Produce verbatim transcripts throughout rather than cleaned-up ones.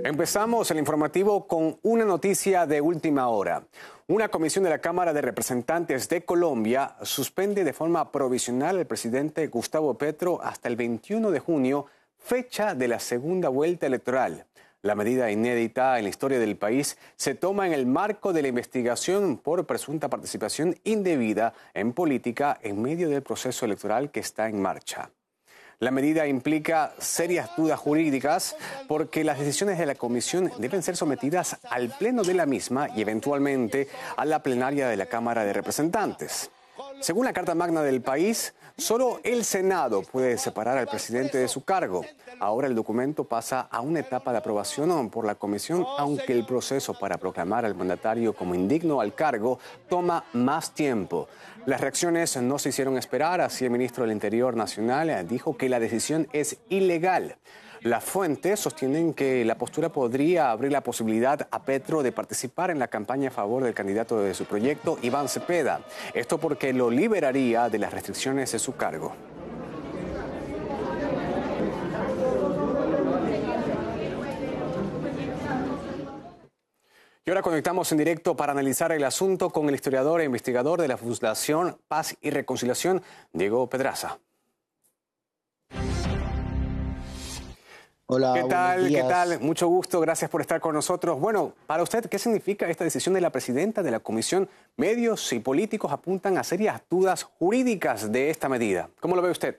Empezamos el informativo con una noticia de última hora. Una comisión de la Cámara de Representantes de Colombia suspende de forma provisional al presidente Gustavo Petro hasta el veintiuno de junio, fecha de la segunda vuelta electoral. La medida inédita en la historia del país se toma en el marco de la investigación por presunta participación indebida en política en medio del proceso electoral que está en marcha. La medida implica serias dudas jurídicas porque las decisiones de la comisión deben ser sometidas al pleno de la misma y eventualmente a la plenaria de la Cámara de Representantes. Según la Carta Magna del país, solo el Senado puede separar al presidente de su cargo. Ahora el documento pasa a una etapa de aprobación por la comisión, aunque el proceso para proclamar al mandatario como indigno al cargo toma más tiempo. Las reacciones no se hicieron esperar, así el ministro del Interior Nacional dijo que la decisión es ilegal. Las fuentes sostienen que la postura podría abrir la posibilidad a Petro de participar en la campaña a favor del candidato de su proyecto, Iván Cepeda. Esto porque lo liberaría de las restricciones de su cargo. Y ahora conectamos en directo para analizar el asunto con el historiador e investigador de la Fundación Paz y Reconciliación, Diego Pedraza. Hola, ¿Qué tal? buenos días. ¿Qué tal? Mucho gusto, gracias por estar con nosotros. Bueno, para usted, ¿qué significa esta decisión de la presidenta de la Comisión? Medios y políticos apuntan a serias dudas jurídicas de esta medida. ¿Cómo lo ve usted?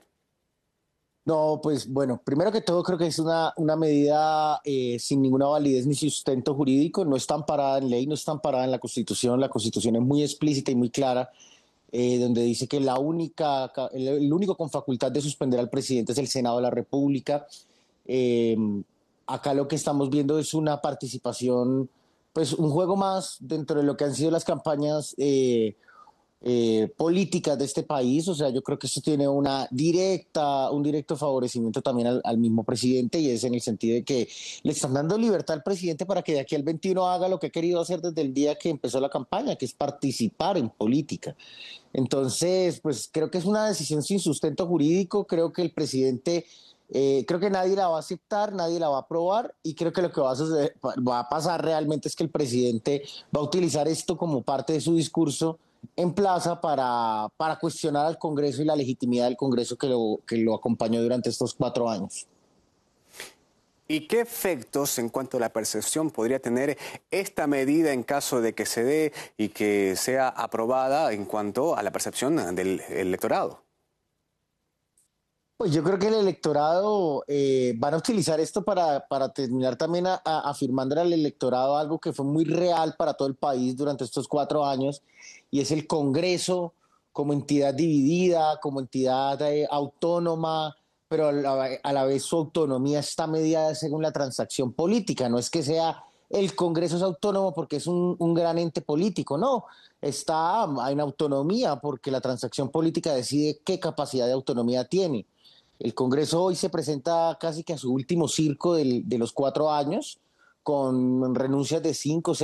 No, pues bueno, primero que todo creo que es una, una medida eh, sin ninguna validez ni sustento jurídico, no está amparada en ley, no está amparada en la Constitución. La Constitución es muy explícita y muy clara, eh, donde dice que la única, el, el único con facultad de suspender al presidente es el Senado de la República. Eh, acá lo que estamos viendo es una participación, pues un juego más dentro de lo que han sido las campañas eh, eh, políticas de este país. O sea, yo creo que esto tiene una directa, un directo favorecimiento también al, al mismo presidente, y es en el sentido de que le están dando libertad al presidente para que de aquí al veintiuno haga lo que ha querido hacer desde el día que empezó la campaña, que es participar en política. Entonces, pues creo que es una decisión sin sustento jurídico. Creo que el presidente... Eh, creo que nadie la va a aceptar, nadie la va a aprobar, y creo que lo que va a, suceder, va a pasar realmente es que el presidente va a utilizar esto como parte de su discurso en plaza para, para cuestionar al Congreso y la legitimidad del Congreso que lo, que lo acompañó durante estos cuatro años. ¿Y qué efectos en cuanto a la percepción podría tener esta medida en caso de que se dé y que sea aprobada en cuanto a la percepción del electorado? Pues yo creo que el electorado eh, van a utilizar esto para, para terminar también a, a, afirmando al electorado algo que fue muy real para todo el país durante estos cuatro años, y es el Congreso como entidad dividida, como entidad eh, autónoma, pero a la, a la vez su autonomía está mediada según la transacción política. No es que sea el Congreso es autónomo porque es un, un gran ente político, no. Está en autonomía porque la transacción política decide qué capacidad de autonomía tiene. El Congreso hoy se presenta casi que a su último circo del, de los cuatro años, con renuncias de cinco,